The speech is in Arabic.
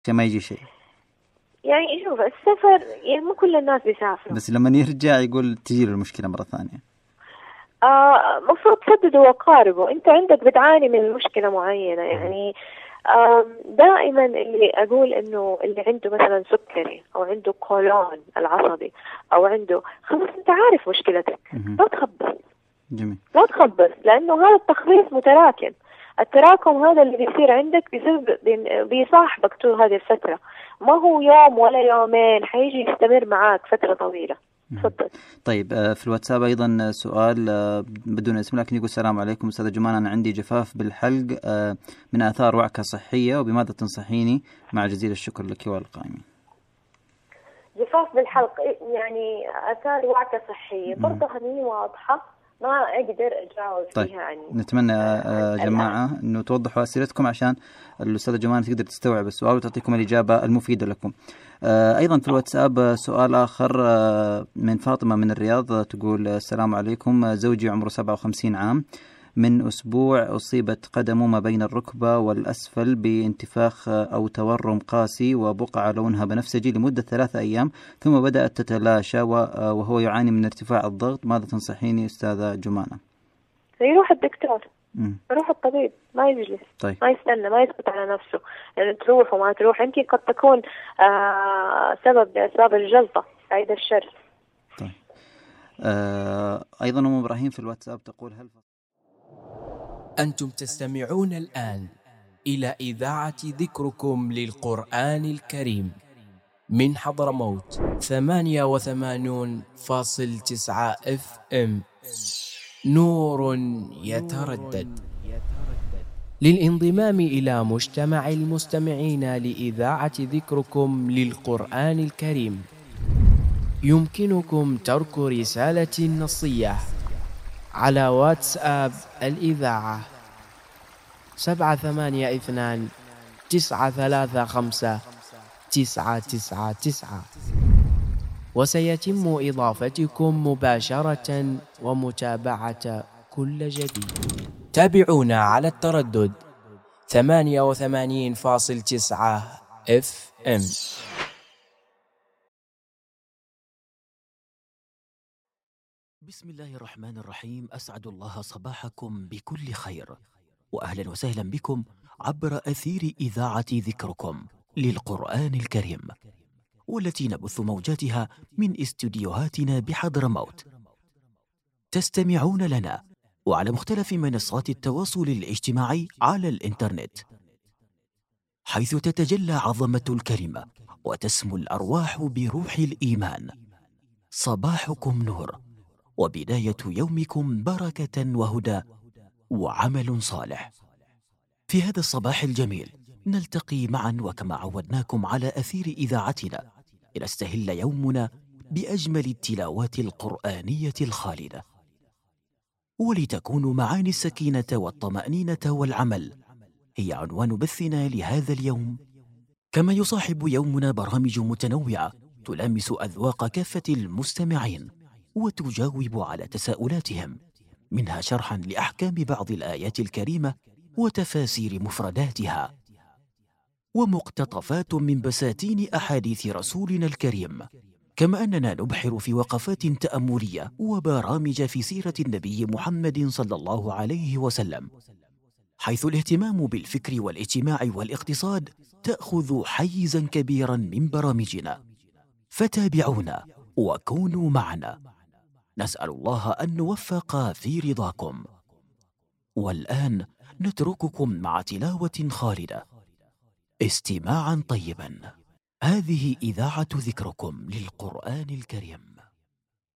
عشان ما يجي شيء. يعني شوف السفر يعني مو كل الناس بيسافروا، بس لما يرجع يقول تجي له المشكلة مرة ثانية. مفروض تسددوا وقاربوا. انت عندك بتعاني من مشكلة معينة يعني. دائما اللي اقول انه اللي عنده مثلا سكري او عنده قولون العصبي او عنده، خلاص انت عارف مشكلتك، لا تخبص. جميل. لا تخبص، لانه هذا التخبيص متراكم. التراكم هذا اللي بيصير عندك بيصاحبك طول هذه الفترة، ما هو يوم ولا يومين، حيجي يستمر معاك فترة طويلة. تفضل. طيب في الواتساب أيضا سؤال بدون اسم، لكن يقول: السلام عليكم أستاذة جمان، أنا عندي جفاف بالحلق من آثار وعكة صحية، وبماذا تنصحيني؟ مع جزيل الشكر لك والقائمين. جفاف بالحلق يعني آثار وعكة صحية، برضه هذه واضحة، ما أقدر أجاوب طيب. فيها يعني. نتمنى يا جماعة أنه توضحوا أسئلتكم عشان الأستاذة جمان تقدر تستوعب السؤال وتعطيكم الإجابة المفيدة لكم. أيضا في الواتساب سؤال آخر من فاطمة من الرياض، تقول: السلام عليكم، زوجي عمره 57 عام، من أسبوع أصيبت قدمه ما بين الركبة والأسفل بانتفاخ أو تورم قاسي وبقعة لونها بنفسجي لمدة 3 أيام، ثم بدأت تتلاشى وهو يعاني من ارتفاع الضغط. ماذا تنصحيني أستاذة جمانة؟ يروح الدكتور، يروح الطبيب، ما يجلس. طيب. ما يستنى، ما يسكت على نفسه، يعني تروح وما تروح يمكن قد تكون سبب لأسباب الجلطة، عيد الشر. طيب. أيضا أم إبراهيم في الواتساب تقول: أنتم تستمعون الآن إلى إذاعة ذكركم للقرآن الكريم من حضرموت 88.9 FM، نور يتردد. للانضمام إلى مجتمع المستمعين لإذاعة ذكركم للقرآن الكريم يمكنكم ترك رسالة نصية على واتساب الإذاعة 782-935-999، وسيتم إضافتكم مباشرة ومتابعة كل جديد. تابعونا على التردد 88.9 FM. بسم الله الرحمن الرحيم. أسعد الله صباحكم بكل خير، وأهلا وسهلا بكم عبر أثير إذاعة ذكركم للقرآن الكريم، والتي نبث موجاتها من استديوهاتنا بحضرموت. تستمعون لنا وعلى مختلف منصات التواصل الاجتماعي على الإنترنت، حيث تتجلى عظمة الكلمة وتسمو الأرواح بروح الإيمان. صباحكم نور، وبداية يومكم بركة وهدى وعمل صالح. في هذا الصباح الجميل نلتقي معا وكما عودناكم على أثير إذاعتنا لنستهل يومنا بأجمل التلاوات القرآنية الخالدة، ولتكون معاني السكينة والطمأنينة والعمل هي عنوان بثنا لهذا اليوم. كما يصاحب يومنا برامج متنوعة تلامس أذواق كافة المستمعين وتجاوب على تساؤلاتهم، منها شرحا لأحكام بعض الآيات الكريمة وتفاسير مفرداتها، ومقتطفات من بساتين أحاديث رسولنا الكريم، كما أننا نبحر في وقفات تأملية وبرامج في سيرة النبي محمد صلى الله عليه وسلم، حيث الاهتمام بالفكر والاجتماع والاقتصاد تأخذ حيزا كبيرا من برامجنا. فتابعونا وكونوا معنا، نسأل الله أن نوفق في رضاكم. والآن نترككم مع تلاوة خالدة، استماعا طيبا. هذه إذاعة ذكركم للقرآن الكريم.